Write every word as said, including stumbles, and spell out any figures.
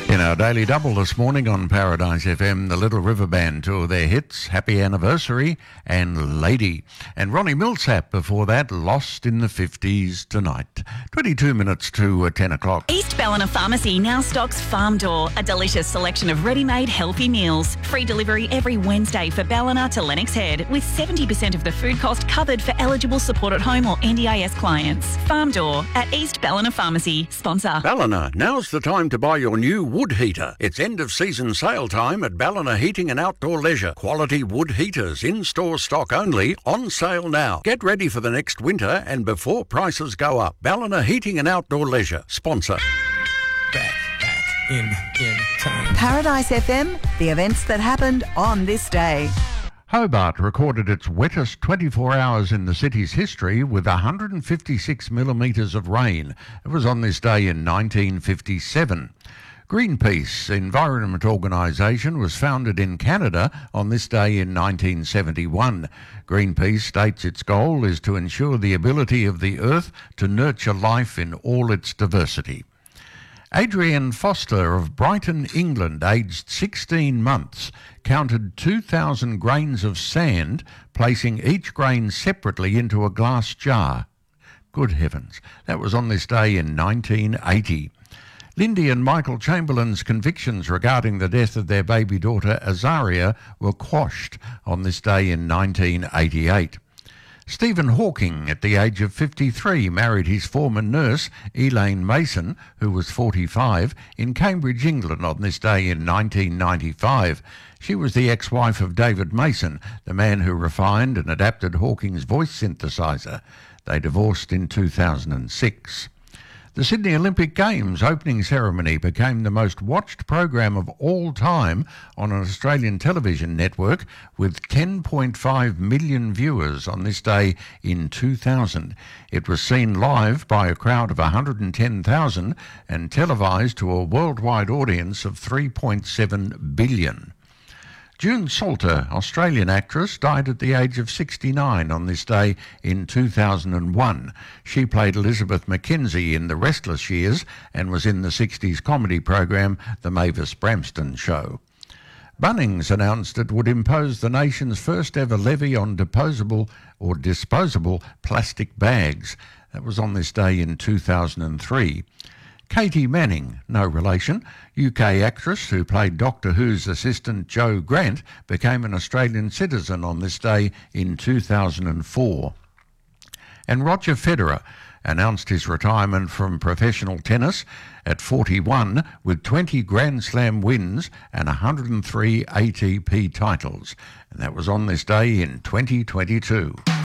In our Daily Double this morning on Paradise F M, the Little River Band tour their hits Happy Anniversary and Lady. And Ronnie Millsap before that, Lost in the fifties Tonight. twenty-two minutes to uh, ten o'clock. East Ballina Pharmacy now stocks Farm Door, a delicious selection of ready-made healthy meals. Free delivery every Wednesday for Ballina to Lennox Head, with seventy percent of the food cost covered for eligible support at home or N D I S clients. Farm Door at East Ballina Pharmacy. Sponsor. Ballina, now's the time to buy your new wood heater. It's end of season sale time at Ballina Heating and Outdoor Leisure. Quality wood heaters, in-store stock only, on sale now. Get ready for the next winter and before prices go up. Ballina Heating and Outdoor Leisure. Sponsor. Back, back, in, in time. Paradise F M, the events that happened on this day. Hobart recorded its wettest twenty-four hours in the city's history with one hundred fifty-six millimetres of rain. It was on this day in nineteen fifty-seven. Greenpeace Environment Organisation was founded in Canada on this day in nineteen seventy-one. Greenpeace states its goal is to ensure the ability of the Earth to nurture life in all its diversity. Adrienne Foster of Brighton, England, aged sixteen months, counted two thousand grains of sand, placing each grain separately into a glass jar. Good heavens, that was on this day in nineteen eighty. Lindy and Michael Chamberlain's convictions regarding the death of their baby daughter Azaria were quashed on this day in nineteen eighty-eight. Stephen Hawking, at the age of fifty-three, married his former nurse, Elaine Mason, who was forty-five, in Cambridge, England on this day in nineteen ninety-five. She was the ex-wife of David Mason, the man who refined and adapted Hawking's voice synthesizer. They divorced in two thousand six. The Sydney Olympic Games opening ceremony became the most watched program of all time on an Australian television network, with ten point five million viewers on this day in two thousand. It was seen live by a crowd of one hundred ten thousand and televised to a worldwide audience of three point seven billion. June Salter, Australian actress, died at the age of sixty-nine on this day in two thousand one. She played Elizabeth Mackenzie in The Restless Years and was in the sixties comedy program The Mavis Bramston Show. Bunnings announced it would impose the nation's first ever levy on disposable or disposable plastic bags. That was on this day in two thousand three. Katie Manning, no relation, U K actress who played Doctor Who's assistant Jo Grant, became an Australian citizen on this day in two thousand four. And Roger Federer announced his retirement from professional tennis at forty-one with twenty Grand Slam wins and one hundred three A T P titles. And that was on this day in twenty twenty-two.